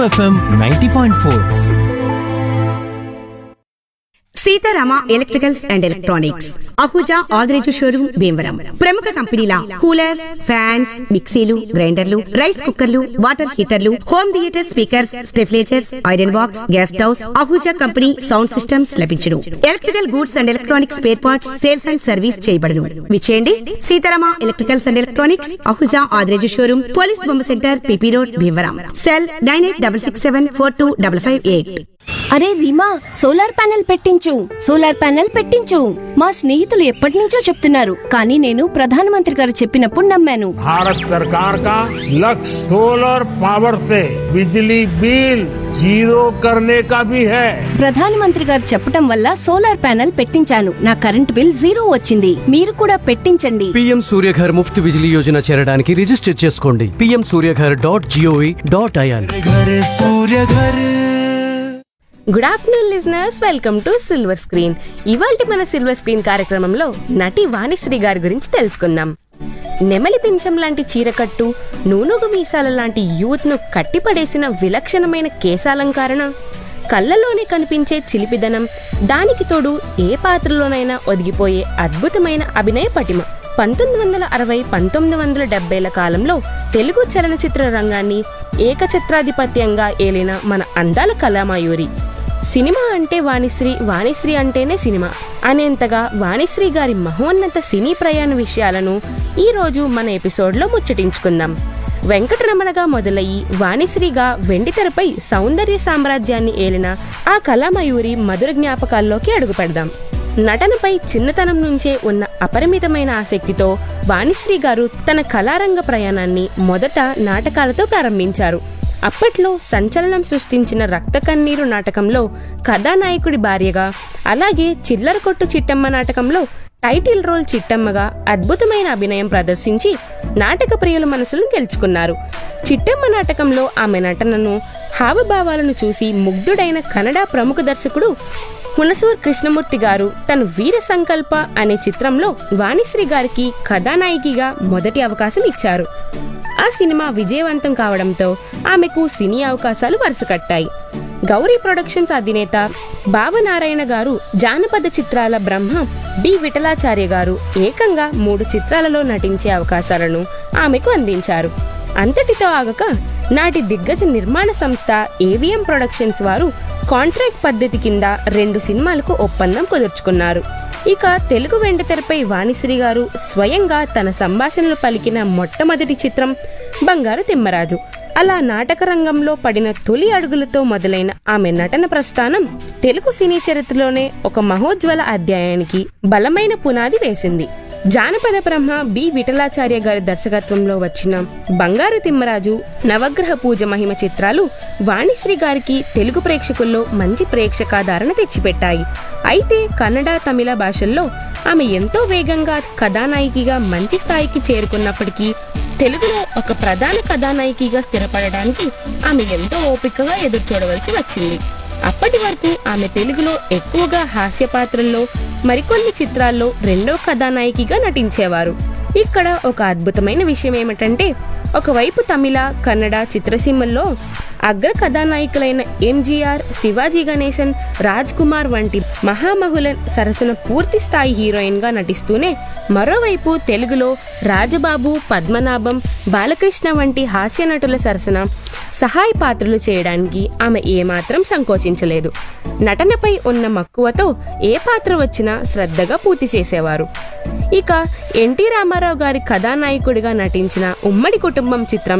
FM 90.4. Sitarama electricals and electronics Ahuja Adireju showroom Bhimavaram. ప్రముఖ కంపెనీల coolers, fans, మిక్సీలు, గ్రైండర్లు, రైస్ కుక్కర్లు, water హీటర్లు, home theatre speakers, స్టెఫ్లేజర్స్, iron box, gas stoves, Ahuja company sound systems లభించును. Electrical goods and electronics spare parts sales and service చేయబడును. విచేయండి Sitarama electricals and electronics Ahuja Adireju showroom, police బొమ్మ centre, PP road, Bhimavaram. Cell 9866742558. అరే Reema, solar panel పెట్టించు, solar panel పెట్టించు. మా స్నేహితులు ఎప్పటి నుంచో చెప్తున్నారు, కానీ నేను ప్రధానమంత్రి గారు చెప్పినప్పుడు నమ్మాను. భారత్ సర్కార్ కా లక్ష్య సోలార్ పవర్ సే బిజ్లీ బిల్ జీరో करने का भी है. ప్రధానమంత్రి గారు చెప్పడం వల్ల సోలార్ ప్యానెల్ పెట్టించాను. నా కరెంట్ బిల్ 0 వచ్చింది. మీరు కూడా పెట్టించండి. PM సూర్యఘర్ ముఫ్త్ బిజిలీ యోజన చేరడానికి రిజిస్టర్ చేసుకోండి. pmsuryaghar.gov.in. Good afternoon listeners, welcome to silver screen. ఇవాల్టి మన సిల్వర్ స్క్రీన్ కార్యక్రమంలో నటి వాణిశ్రీ గారి గురించి తెలుసుకుందాం. నెమలి పింఛం లాంటి చీరకట్టు, నూనూగు మీసాల లాంటి యూత్ ను కట్టిపడేసిన విలక్షణమైన కేశాలంకరణ, కళ్ళలోనే కనిపించే చిలిపిదనం, దానికి తోడు ఏ పాత్రలోనైనా ఒదిగిపోయే అద్భుతమైన అభినయ పటిమ. 1960-1970ల కాలంలో తెలుగు చలనచిత్ర రంగాన్ని ఏకఛత్రాధిపత్యంగా ఏలిన మన అందాల కళామయూరి. సినిమా అంటే వాణిశ్రీ, వాణిశ్రీ అంటేనే సినిమా అనేంతగా వాణిశ్రీ గారి మహోన్నత సినీ ప్రయాణ విషయాలను ఈరోజు మన ఎపిసోడ్లో ముచ్చటించుకుందాం. వెంకటరమణగా మొదలయ్యి వాణిశ్రీగా వెండితెరపై సౌందర్య సామ్రాజ్యాన్ని ఏలిన ఆ కళామయూరి మధుర జ్ఞాపకాల్లోకి అడుగు పెడదాం. నటనపై చిన్నతనం నుంచే ఉన్న అపరిమితమైన ఆసక్తితో వాణిశ్రీ గారు తన కళారంగ ప్రయాణాన్ని మొదట నాటకాలతో ప్రారంభించారు. అప్పట్లో సంచలనం సృష్టించిన రక్త కన్నీరు నాటకంలో కథానాయకుడి భార్యగా, అలాగే చిల్లర కొట్టు చిట్టమ్మ నాటకంలో టైటిల్ రోల్ చిట్టమ్మగా అద్భుతమైన అభినయం ప్రదర్శించి నాటక ప్రియుల మనసులను గెలుచుకున్నారు. చిట్టమ్మ నాటకంలో ఆమె నటనను, హావభావాలను చూసి ముగ్ధుడైన కన్నడ ప్రముఖ దర్శకుడు హునసూర్ కృష్ణమూర్తి గారు తన వీర సంకల్ప అనే చిత్రంలో వాణిశ్రీ గారికి కథానాయికగా మొదటి అవకాశం ఇచ్చారు. ఆ సినిమా విజయవంతం కావడంతో ఆమెకు సినీ అవకాశాలు వరుసకట్టాయి. గౌరీ ప్రొడక్షన్స్ అధినేత భావనారాయణ గారు జానపద చిత్రాల బ్రహ్మ బి విఠలాచార్య గారు ఏకంగా 3 చిత్రాలలో నటించే అవకాశాలను ఆమెకు అందించారు. అంతటితో ఆగక నాటి దిగ్గజ నిర్మాణ సంస్థ ఏవిఎం ప్రొడక్షన్స్ వారు కాంట్రాక్ట్ పద్ధతి కింద 2 సినిమాలకు ఒప్పందం కుదుర్చుకున్నారు. ఇక తెలుగు వెండితెరపై వాణిశ్రీ గారు స్వయంగా తన సంభాషణలు పలికిన మొట్టమొదటి చిత్రం బంగారు తిమ్మరాజు. అలా నాటక రంగంలో పడిన తొలి అడుగులతో మొదలైన ఆమె నటన ప్రస్థానం తెలుగు సినీ చరిత్రలోనే ఒక మహోజ్వల అధ్యాయానికి బలమైన పునాది వేసింది. జానపద బ్రహ్మ బి విఠలాచార్య గారి దర్శకత్వంలో వచ్చిన బంగారు తిమ్మరాజు, నవగ్రహ పూజ మహిమ చిత్రాలు వాణిశ్రీ గారికి తెలుగు ప్రేక్షకుల్లో మంచి ప్రేక్షకాదరణ తెచ్చిపెట్టాయి. అయితే కన్నడ, తమిళ భాషల్లో ఆమె ఎంతో వేగంగా కథానాయికగా మంచి స్థాయికి చేరుకున్నప్పటికీ తెలుగులో ఒక ప్రధాన కథానాయికగా స్థిరపడడానికి ఆమె ఎంతో ఓపికగా ఎదురు చూడవలసి వచ్చింది. అప్పటి వరకు ఆమె తెలుగులో ఎక్కువగా హాస్య పాత్రల్లో, మరికొన్ని చిత్రాల్లో రెండో కథానాయికగా నటించేవారు. ఇక్కడ ఒక అద్భుతమైన విషయం ఏమిటంటే, ఒకవైపు తమిళ, కన్నడ చిత్రసీమల్లో అగ్ర కథానాయకులైన ఎంజీఆర్, శివాజీ గణేశన్, రాజ్ కుమార్ వంటి మహామహుల సరసన పూర్తి స్థాయి హీరోయిన్ గా నటిస్తూనే మరోవైపు తెలుగులో రాజబాబు, పద్మనాభం, బాలకృష్ణ వంటి హాస్య నటుల సరసన సహాయ పాత్రలు చేయడానికి ఆమె ఏమాత్రం సంకోచించలేదు. నటనపై ఉన్న మక్కువతో ఏ పాత్ర వచ్చినా శ్రద్ధగా పూర్తి చేసేవారు. ఇక ఎన్టీ రామారావు గారి కథానాయకుడిగా నటించిన ఉమ్మడి కుటుంబం చిత్రం